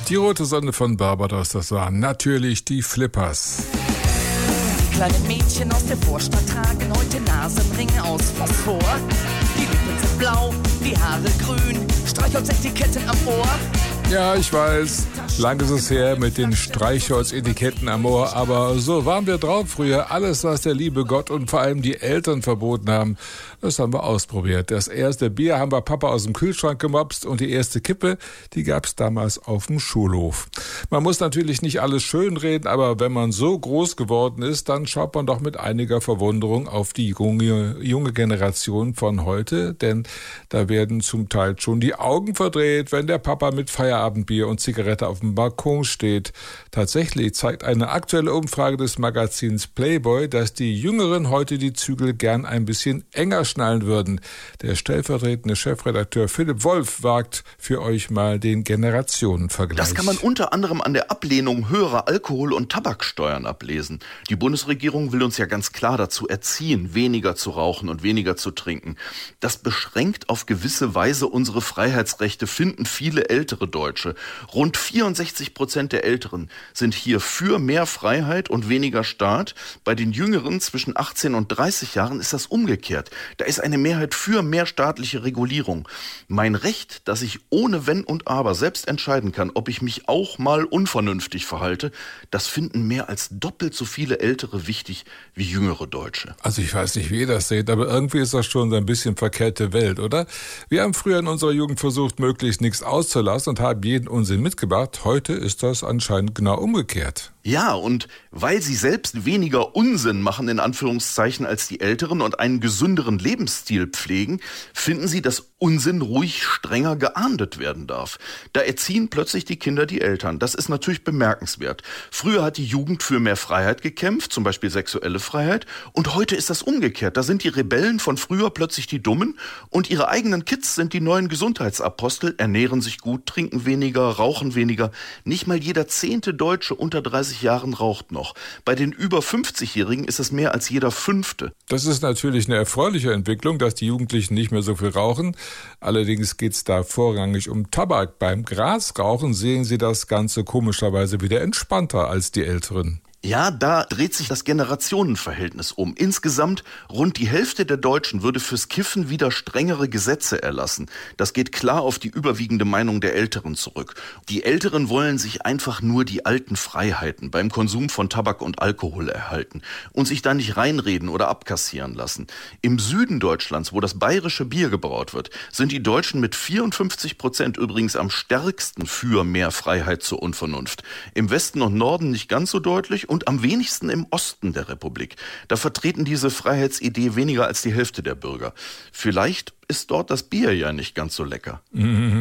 Die rote Sonne von Barbados, das waren natürlich die Flippers. Die kleinen Mädchen aus der Vorstadt tragen heute Nasenringe aus Phosphor. Die Lippen sind blau, die Haare grün, Streichholzetiketten am Ohr. Ja, ich weiß, lang ist es her mit den Streichholzetiketten am Ohr, aber so waren wir drauf früher. Alles, was der liebe Gott und vor allem die Eltern verboten haben, das haben wir ausprobiert. Das erste Bier haben wir Papa aus dem Kühlschrank gemopst und die erste Kippe, die gab's damals auf dem Schulhof. Man muss natürlich nicht alles schönreden, aber wenn man so groß geworden ist, dann schaut man doch mit einiger Verwunderung auf die junge Generation von heute, denn da werden zum Teil schon die Augen verdreht, wenn der Papa mit Feierabendbier und Zigarette auf dem Balkon steht. Tatsächlich zeigt eine aktuelle Umfrage des Magazins Playboy, dass die Jüngeren heute die Zügel gern ein bisschen enger schnallen würden. Der stellvertretende Chefredakteur Philipp Wolf wagt für euch mal den Generationenvergleich. Das kann man unter anderem an der Ablehnung höherer Alkohol- und Tabaksteuern ablesen. Die Bundesregierung will uns ja ganz klar dazu erziehen, weniger zu rauchen und weniger zu trinken. Das beschränkt auf gewisse Weise unsere Freiheitsrechte, finden viele ältere Deutsche. Rund 64% der Älteren sind hier für mehr Freiheit und weniger Staat. Bei den Jüngeren zwischen 18 und 30 Jahren ist das umgekehrt. Da ist eine Mehrheit für mehr staatliche Regulierung. Mein Recht, dass ich ohne Wenn und Aber selbst entscheiden kann, ob ich mich auch mal unvernünftig verhalte, das finden mehr als doppelt so viele Ältere wichtig wie jüngere Deutsche. Also ich weiß nicht, wie ihr das seht, aber irgendwie ist das schon so ein bisschen verkehrte Welt, oder? Wir haben früher in unserer Jugend versucht, möglichst nichts auszulassen und haben jeden Unsinn mitgebracht. Heute ist das anscheinend genau umgekehrt. Ja, und weil sie selbst weniger Unsinn machen, in Anführungszeichen, als die Älteren und einen gesünderen Lebensstil pflegen, finden sie, dass Unsinn ruhig strenger geahndet werden darf. Da erziehen plötzlich die Kinder die Eltern. Das ist natürlich bemerkenswert. Früher hat die Jugend für mehr Freiheit gekämpft, zum Beispiel sexuelle Freiheit, und heute ist das umgekehrt. Da sind die Rebellen von früher plötzlich die Dummen und ihre eigenen Kids sind die neuen Gesundheitsapostel, ernähren sich gut, trinken weniger, rauchen weniger. Nicht mal jeder 10. Deutsche unter 30 Jahren raucht noch. Bei den über 50-Jährigen ist es mehr als jeder 5. Das ist natürlich eine erfreuliche Entwicklung, dass die Jugendlichen nicht mehr so viel rauchen. Allerdings geht es da vorrangig um Tabak. Beim Grasrauchen sehen sie das Ganze komischerweise wieder entspannter als die Älteren. Ja, da dreht sich das Generationenverhältnis um. Insgesamt rund die Hälfte der Deutschen würde fürs Kiffen wieder strengere Gesetze erlassen. Das geht klar auf die überwiegende Meinung der Älteren zurück. Die Älteren wollen sich einfach nur die alten Freiheiten beim Konsum von Tabak und Alkohol erhalten und sich da nicht reinreden oder abkassieren lassen. Im Süden Deutschlands, wo das bayerische Bier gebraut wird, sind die Deutschen mit 54% übrigens am stärksten für mehr Freiheit zur Unvernunft. Im Westen und Norden nicht ganz so deutlich und am wenigsten im Osten der Republik. Da vertreten diese Freiheitsidee weniger als die Hälfte der Bürger. Vielleicht ist dort das Bier ja nicht ganz so lecker.